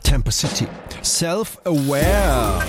Temper City. Self-Aware.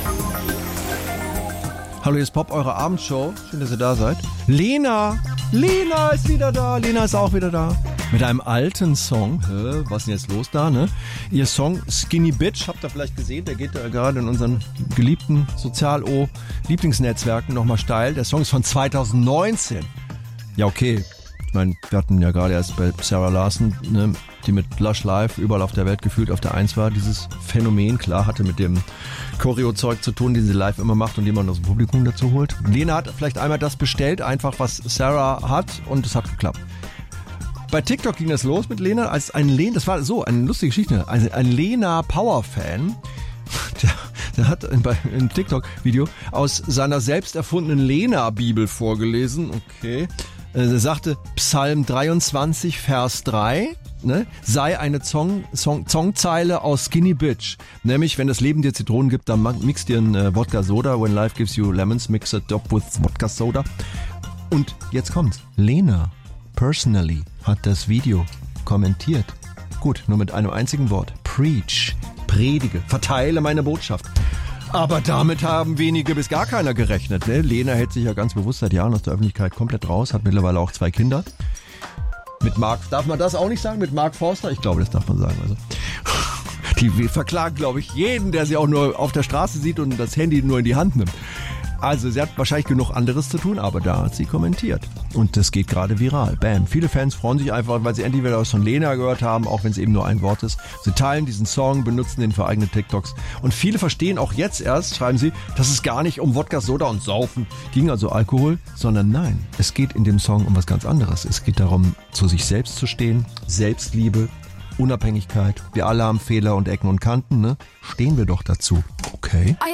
Hallo, hier ist Pop, eure Abendshow. Schön, dass ihr da seid. Lena ist wieder da. Lena ist auch wieder da. Mit einem alten Song. Was ist denn jetzt los da, ne? Ihr Song Skinny Bitch, habt ihr vielleicht gesehen, der geht gerade in unseren geliebten Sozial-O-Lieblingsnetzwerken nochmal steil. Der Song ist von 2019. Ja, okay. Ich meine, wir hatten ja gerade erst bei Sarah Larson, ne, die mit Lush Live überall auf der Welt gefühlt auf der 1 war. Dieses Phänomen, klar, hatte mit dem Choreo-Zeug zu tun, den sie live immer macht und den man aus dem Publikum dazu holt. Lena hat vielleicht einmal das bestellt, einfach was Sarah hat, und es hat geklappt. Bei TikTok ging das los mit Lena, als das war so eine lustige Geschichte, also ein Lena Power-Fan, der hat im TikTok-Video aus seiner selbst erfundenen Lena-Bibel vorgelesen, okay. Er sagte, Psalm 23, Vers 3, ne, sei eine Songzeile aus Skinny Bitch. Nämlich, wenn das Leben dir Zitronen gibt, dann mix dir ein Wodka Soda. When life gives you lemons, mix it up with Wodka Soda. Und jetzt kommt's. Lena, personally, hat das Video kommentiert. Gut, nur mit einem einzigen Wort. Preach, predige, verteile meine Botschaft. Aber damit haben wenige bis gar keiner gerechnet. Ne? Lena hält sich ja ganz bewusst seit Jahren aus der Öffentlichkeit komplett raus, hat mittlerweile auch 2 Kinder. Mit Mark, darf man das auch nicht sagen? Mit Mark Forster? Ich glaube, das darf man sagen. Also, die verklagen, glaube ich, jeden, der sie auch nur auf der Straße sieht und das Handy nur in die Hand nimmt. Also sie hat wahrscheinlich genug anderes zu tun, aber da hat sie kommentiert. Und das geht gerade viral. Bam. Viele Fans freuen sich einfach, weil sie endlich wieder was von Lena gehört haben, auch wenn es eben nur ein Wort ist. Sie teilen diesen Song, benutzen den für eigene TikToks. Und viele verstehen auch jetzt erst, schreiben sie, dass es gar nicht um Wodka, Soda und Saufen ging, also Alkohol, sondern nein, es geht in dem Song um was ganz anderes. Es geht darum, zu sich selbst zu stehen, Selbstliebe, Unabhängigkeit. Wir alle haben Fehler und Ecken und Kanten, ne? Stehen wir doch dazu. Okay.